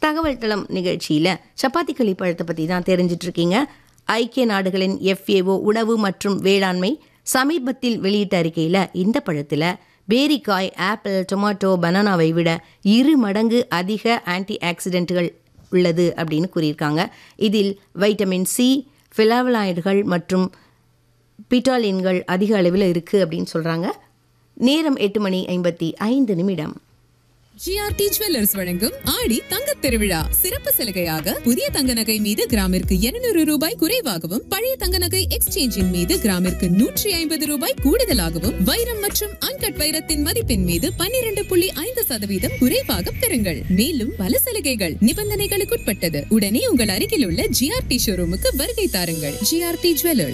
தகவல் தளம் நிகழ்ச்சியில் சப்பாத்தி களி பழத்தை பற்றி தான் தெரிஞ்சிட்டு இருக்கீங்க. ஐக்கிய நாடுகளின் FAO உணவு மற்றும் வேளாண்மை சமீபத்தில் வெளியிட்ட அறிக்கையில் இந்த பழத்தில் பேரிக்காய், ஆப்பிள், டொமாட்டோ, பனானாவை விட 2 மடங்கு அதிக ஆன்டி ஆக்சிடென்ட்கள் உள்ளது அப்படின்னு கூறியிருக்காங்க. இதில் வைட்டமின் C, ஃபிலாவலாய்டுகள் மற்றும் பிட்டாலின்கள் அதிக அளவில் இருக்குது அப்படின்னு சொல்கிறாங்க. நேரம் 8:55. GRT ஜுவல்லர்ஸ் வழங்கும் ஆடி தங்கத் திருவிழா சிறப்பு சலுகையாக புதிய தங்க நகை மீது கிராமிற்கு 200 ரூபாய் குறைவாகவும், பழைய தங்க நகை எக்ஸ்சேஞ்சின் மீது கிராமிற்கு 150 ரூபாய் கூடுதலாகவும், வைரம் மற்றும் அன்கட் வைரத்தின் மதிப்பின் மீது 12.5% குறைவாக பெறுங்கள். மேலும் பல சலுகைகள் நிபந்தனைகளுக்குட்பட்டது. உடனே உங்கள் அருகில் உள்ள GRT ஷோரூமுக்கு வருகை தாருங்கள். GRT jewellers.